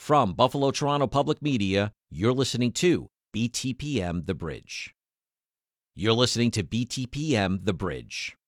From Buffalo Toronto Public Media, you're listening to BTPM The Bridge. You're listening to BTPM The Bridge.